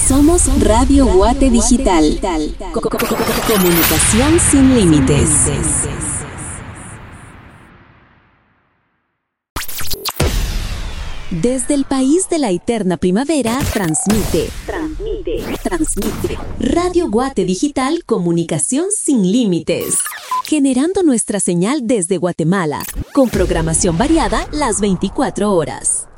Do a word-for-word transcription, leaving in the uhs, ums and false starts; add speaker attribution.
Speaker 1: Somos Radio Guate Digital. Co- co- co- Comunicación sin límites. Desde el país de la eterna primavera, transmite, transmite, transmite. Radio Guate Digital, comunicación sin límites. Generando nuestra señal desde Guatemala, con programación variada las veinticuatro horas.